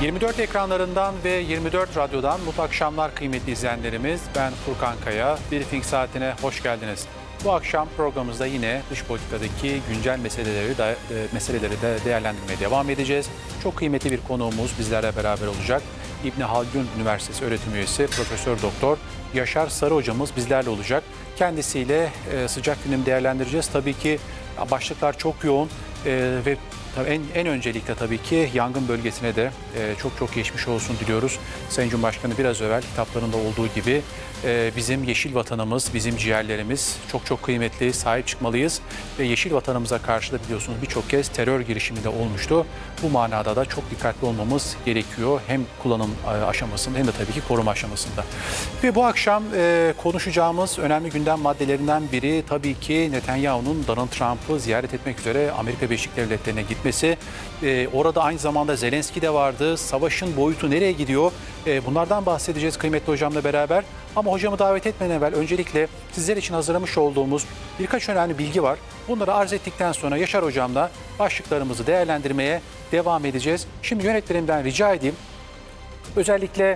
24 ekranlarından ve 24 radyodan mutlu akşamlar kıymetli izleyenlerimiz. Ben Furkan Kaya. Briefing saatine hoş geldiniz. Bu akşam programımızda yine dış politikadaki güncel meseleleri de değerlendirmeye devam edeceğiz. Çok kıymetli bir konuğumuz bizlerle beraber olacak. İbni Haldun Üniversitesi öğretim üyesi Profesör Doktor Yaşar Sarı hocamız bizlerle olacak. Kendisiyle sıcak gündemi değerlendireceğiz. Tabii ki başlıklar çok yoğun ve en öncelikle tabii ki yangın bölgesine de çok geçmiş olsun diliyoruz. Sayın Cumhurbaşkanı biraz evvel kitaplarında olduğu gibi bizim yeşil vatanımız, bizim ciğerlerimiz çok kıymetli, sahip çıkmalıyız. Ve yeşil vatanımıza karşı da biliyorsunuz birçok kez terör girişimi de olmuştu. Bu manada da çok dikkatli olmamız gerekiyor. Hem kullanım aşamasında hem de tabii ki koruma aşamasında. Ve bu akşam konuşacağımız önemli gündem maddelerinden biri tabii ki Netanyahu'nun Donald Trump'ı ziyaret etmek üzere Amerika Birleşik Devletleri'ne gitmesi. Orada aynı zamanda Zelenski de vardı. Savaşın boyutu nereye gidiyor? Bunlardan bahsedeceğiz kıymetli hocamla beraber. Ama hocamı davet etmeden evvel öncelikle sizler için hazırlamış olduğumuz birkaç önemli bilgi var. Bunları arz ettikten sonra Yaşar hocamla başlıklarımızı değerlendirmeye devam edeceğiz. Şimdi yönetmenimden rica edeyim. Özellikle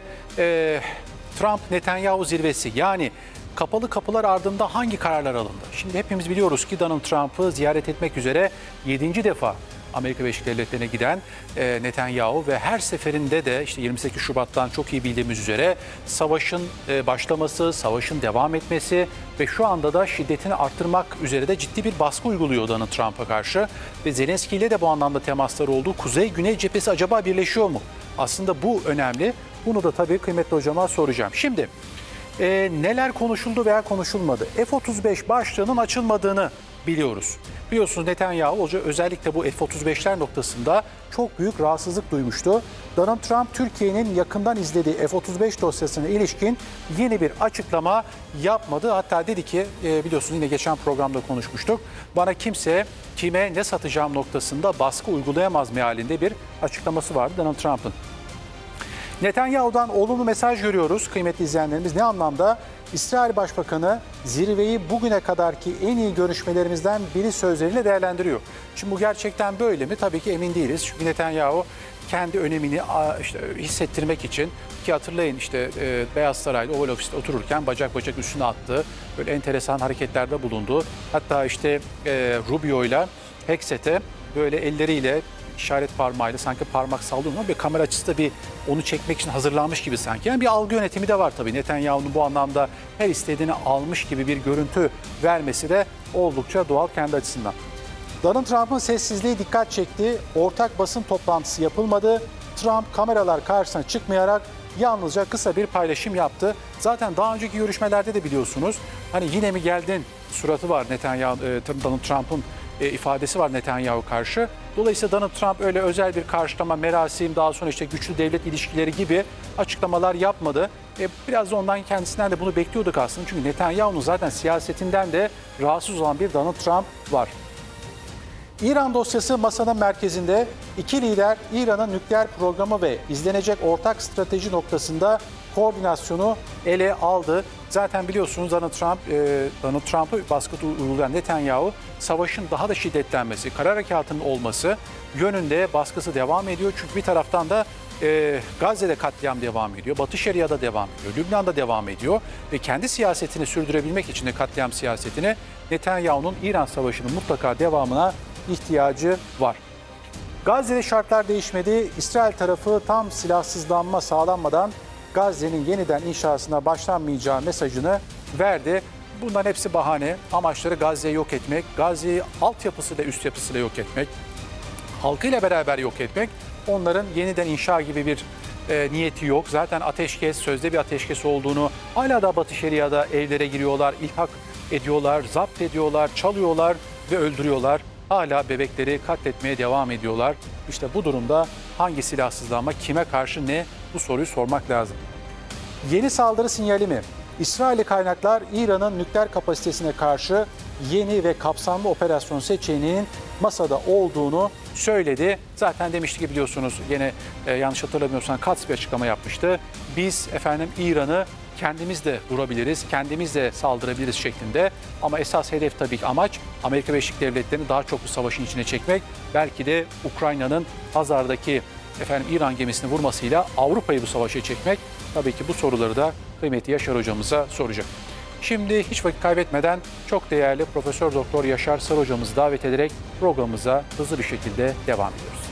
Trump-Netanyahu zirvesi, yani kapalı kapılar ardında hangi kararlar alındı? Şimdi hepimiz biliyoruz ki Donald Trump'ı ziyaret etmek üzere 7. defa Amerika Birleşik Devletleri'ne giden Netanyahu ve her seferinde de işte 28 Şubat'tan çok iyi bildiğimiz üzere savaşın başlaması, savaşın devam etmesi ve şu anda da şiddetini arttırmak üzere de ciddi bir baskı uyguluyor Donald Trump'a karşı. Ve Zelenski ile de bu anlamda temaslar oldu. Kuzey-Güney cephesi acaba birleşiyor mu? Aslında bu önemli. Bunu da tabii kıymetli hocama soracağım. Şimdi neler konuşuldu veya konuşulmadı? F-35 başlığının açılmadığını biliyoruz. Biliyorsunuz Netanyahu Hoca özellikle bu F-35'ler noktasında çok büyük rahatsızlık duymuştu. Donald Trump Türkiye'nin yakından izlediği F-35 dosyasına ilişkin yeni bir açıklama yapmadı. Hatta dedi ki biliyorsunuz yine geçen programda konuşmuştuk. Bana kimse kime ne satacağım noktasında baskı uygulayamaz mealinde bir açıklaması vardı Donald Trump'ın. Netanyahu'dan olumlu mesaj görüyoruz kıymetli izleyenlerimiz. Ne anlamda? İsrail Başbakanı zirveyi bugüne kadarki en iyi görüşmelerimizden biri sözleriyle değerlendiriyor. Şimdi bu gerçekten böyle mi? Tabii ki emin değiliz. Çünkü Netanyahu kendi önemini hissettirmek için, ki hatırlayın işte Beyaz Saray'da Oval Ofis'te otururken bacak üstüne attı. Böyle enteresan hareketlerde bulundu. Hatta işte Rubio'yla Hexet'e böyle elleriyle işaret parmağıyla sanki parmak sallıyor ama bir kamera açısı da bir onu çekmek için hazırlanmış gibi sanki. Yani bir algı yönetimi de var tabii. Netanyahu'nun bu anlamda her istediğini almış gibi bir görüntü vermesi de oldukça doğal kendi açısından. Donald Trump'ın sessizliği dikkat çekti. Ortak basın toplantısı yapılmadı. Trump kameralar karşısına çıkmayarak yalnızca kısa bir paylaşım yaptı. Zaten daha önceki görüşmelerde de biliyorsunuz hani yine mi geldin suratı var Donald Trump'ın ifadesi var Netanyahu karşı. Dolayısıyla Donald Trump öyle özel bir karşılama, merasim, daha sonra işte güçlü devlet ilişkileri gibi açıklamalar yapmadı. Biraz da ondan kendisinden de bunu bekliyorduk aslında. Çünkü Netanyahu'nun zaten siyasetinden de rahatsız olan bir Donald Trump var. İran dosyası masanın merkezinde. İki lider İran'ın nükleer programı ve izlenecek ortak strateji noktasında koordinasyonu ele aldı. Zaten biliyorsunuz Donald Trump'ı baskı uygulayan Netanyahu savaşın daha da şiddetlenmesi, kara harekatının olması yönünde baskısı devam ediyor. Çünkü bir taraftan da Gazze'de katliam devam ediyor, Batı Şeria'da devam ediyor, Lübnan'da devam ediyor ve kendi siyasetini sürdürebilmek için de katliam siyasetini Netanyahu'nun İran Savaşı'nın mutlaka devamına ihtiyacı var. Gazze'de şartlar değişmedi. İsrail tarafı tam silahsızlanma sağlanmadan Gazze'nin yeniden inşasına başlanmayacağı mesajını verdi. Bunların hepsi bahane. Amaçları Gazze'yi yok etmek, Gazze'yi altyapısıyla üst yapısıyla yok etmek, halkıyla beraber yok etmek. Onların yeniden inşa gibi bir niyeti yok. Zaten ateşkes, sözde bir ateşkes olduğunu, hala da Batı Şeria'da evlere giriyorlar, ilhak ediyorlar, zapt ediyorlar, çalıyorlar ve öldürüyorlar. Hala bebekleri katletmeye devam ediyorlar. İşte bu durumda hangi silahsızlanma, kime karşı ne? Bu soruyu sormak lazım. Yeni saldırı sinyali mi? İsrailli kaynaklar İran'ın nükleer kapasitesine karşı yeni ve kapsamlı operasyon seçeneğinin masada olduğunu söyledi. Zaten demişti ki biliyorsunuz yine yanlış hatırlamıyorsam Katz bir açıklama yapmıştı. Biz İran'ı kendimiz de vurabiliriz, kendimiz de saldırabiliriz şeklinde. Ama esas hedef tabii ki amaç Amerika Birleşik Devletleri'ni daha çok bu savaşın içine çekmek. Belki de Ukrayna'nın Hazar'daki İran gemisini vurmasıyla Avrupa'yı bu savaşa çekmek? Tabii ki bu soruları da kıymetli Yaşar hocamıza soracak. Şimdi hiç vakit kaybetmeden çok değerli Profesör Doktor Yaşar Sarı hocamızı davet ederek programımıza hızlı bir şekilde devam ediyoruz.